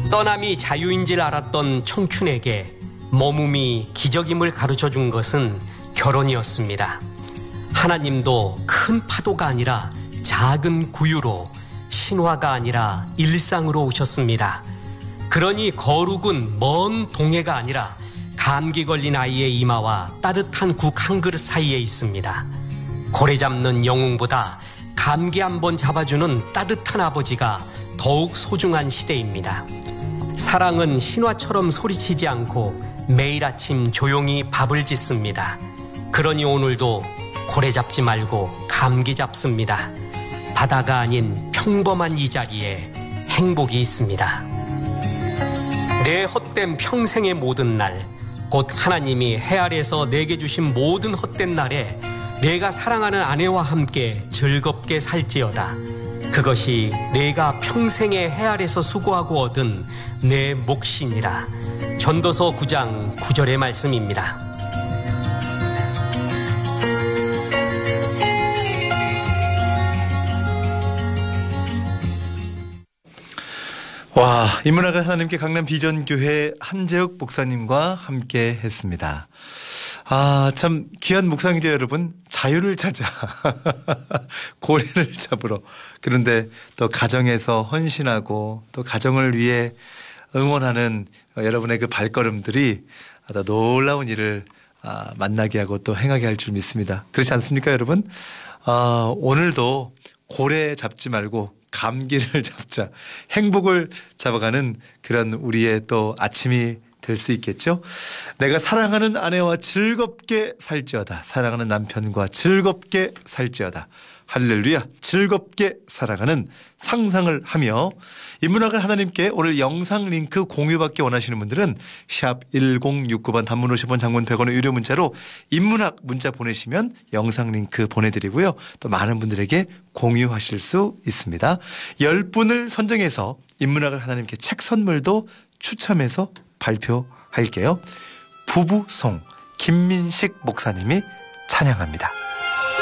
떠남이 자유인 줄 알았던 청춘에게 머뭄이 기적임을 가르쳐준 것은 결혼이었습니다. 하나님도 큰 파도가 아니라 작은 구유로, 신화가 아니라 일상으로 오셨습니다. 그러니 거룩은 먼 동해가 아니라 감기 걸린 아이의 이마와 따뜻한 국 한 그릇 사이에 있습니다. 고래 잡는 영웅보다 감기 한번 잡아주는 따뜻한 아버지가 더욱 소중한 시대입니다. 사랑은 신화처럼 소리치지 않고 매일 아침 조용히 밥을 짓습니다. 그러니 오늘도 고래 잡지 말고 감기 잡습니다. 바다가 아닌 평범한 이 자리에 행복이 있습니다. 내 헛된 평생의 모든 날, 곧 하나님이 해 아래에서 내게 주신 모든 헛된 날에 내가 사랑하는 아내와 함께 즐겁게 살지어다. 그것이 내가 평생의 해 아래에서 수고하고 얻은 내 몫이니라. 전도서 9장 9절의 말씀입니다. 와, 인문학을 하나님께 강남 비전교회 한재욱 목사님과 함께 했습니다. 아, 참 귀한 묵상이죠, 여러분. 자유를 찾아 고래를 잡으러. 그런데 또 가정에서 헌신하고 또 가정을 위해 응원하는 여러분의 그 발걸음들이 더 놀라운 일을 만나게 하고 또 행하게 할 줄 믿습니다. 그렇지 않습니까, 여러분? 오늘도 고래 잡지 말고 감기를 잡자, 행복을 잡아가는 그런 우리의 또 아침이 될 수 있겠죠. 내가 사랑하는 아내와 즐겁게 살지어다. 사랑하는 남편과 즐겁게 살지어다. 할렐루야. 즐겁게 살아가는 상상을 하며 인문학을 하나님께 오늘 영상 링크 공유받기 원하시는 분들은 샵 1069번 단문 50원 장문 100원의 유료 문자로 인문학 문자 보내시면 영상 링크 보내드리고요. 또 많은 분들에게 공유하실 수 있습니다. 10분을 선정해서 인문학을 하나님께 책 선물도 추첨해서 발표할게요. 부부송 김민식 목사님이 찬양합니다.